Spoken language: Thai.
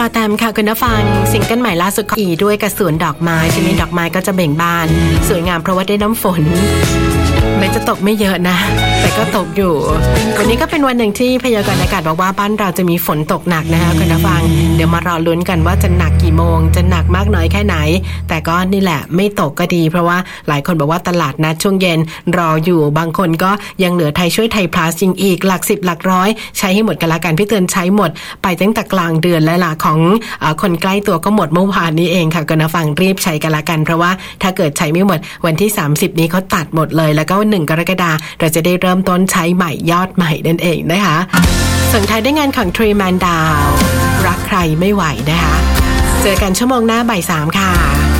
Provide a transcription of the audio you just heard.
อแตมค่ะคุณผู้ฟังซิงเกิลใหม่ล่าสุดของอีด้วยกระสวนดอกไม้ที่นี่ดอกไม้ก็จะเบ่งบานสวยงามเพราะว่าได้น้ำฝนแม้จะตกไม่เยอะนะแต่ก็ตกอยู่วันนี้ก็เป็นวันหนึ่งที่พยากรณ์อากาศบอกว่าบ้านเราจะมีฝนตกหนักนะคะคุณผู้ฟังเดี๋ยวมารอลุ้นกันว่าจะหนักกี่โมงจะหนักมากน้อยแค่ไหนแต่ก็นี่แหละไม่ตกก็ดีเพราะว่าหลายคนบอกว่าตลาดนัดช่วงเย็นรออยู่บางคนก็ยังเหลือไทยช่วยไทยพลัสจริงอีกหลัก10หลักร้อยใช้ให้หมดกันละกันพี่เตือนใช้หมดไปตั้งแต่กลางเดือนแล้วล่ะของคนใกล้ตัวก็หมดเมื่อวานนี้เองค่ะคุณผู้ฟังรีบใช้กันละกันเพราะว่าถ้าเกิดใช้ไม่หมดวันที่30นี้เขาตัดหมดเลยแล้วก็1กรกฎาคมเราจะได้เริ่มต้นใช้ใหม่ยอดใหม่นั่นเองนะคะส่งท้ายด้วยงานของทรีแมนดาวรักใครไม่ไหวนะคะเจอกันชั่วโมงหน้าบ่าย 3ค่ะ